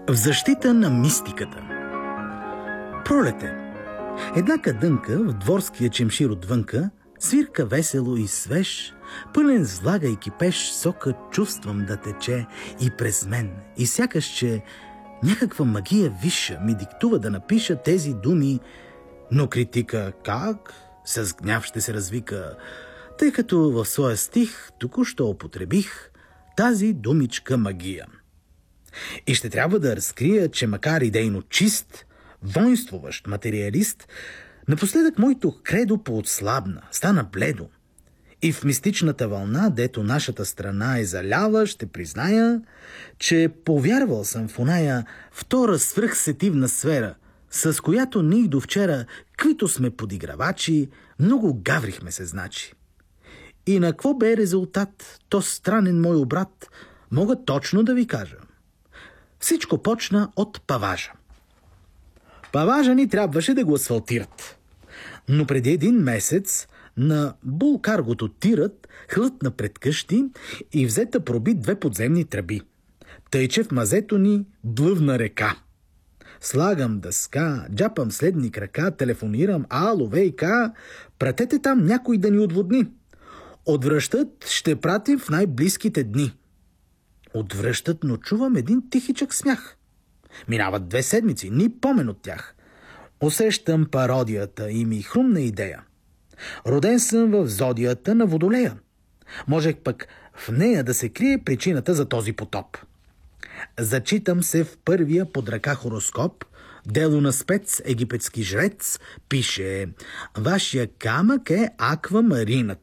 В защита на мистиката. Пролет е. Една кадънка в дворския чемшир отвънка свирка весело и свеж, пълен с влага и кипеш, сока чувствам да тече и през мен. И сякаш, че някаква магия висша ми диктува да напиша тези думи, но критика как? С гняв ще се развика, тъй като в своя стих току-що употребих тази думичка магия. И ще трябва да разкрия, че макар идейно чист, воинствуващ материалист, напоследък моето кредо поотслабна, стана бледо. И в мистичната вълна, дето нашата страна е залява, ще призная, че повярвал съм в оная втора свръхсетивна сфера, с която ние до вчера, каквито сме подигравачи, много гаврихме се, значи. И на какво бе резултат, то странен мой обрат, мога точно да ви кажа. Всичко почна от паважа. Паважа ни трябваше да го асфалтират. Но преди един месец на булкаргото тирът хлътна пред къщи и взета проби 2 подземни тръби. Тъй, че в мазето ни блъвна река. Слагам дъска, джапам следни крака, телефонирам, ало, ВК, пратете там някой да ни отводни. Отвръщат, ще пратим в най-близките дни. Отвръщат, но чувам един тихичък смях. Минават 2 седмици, ни помен от тях. Усещам пародията и ми хрумна идея. Роден съм в зодията на Водолея. Можех пък в нея да се крие причината за този потоп. Зачитам се в първия под ръка хороскоп, дело на спец египетски жрец, пише: вашия камък е аквамаринът.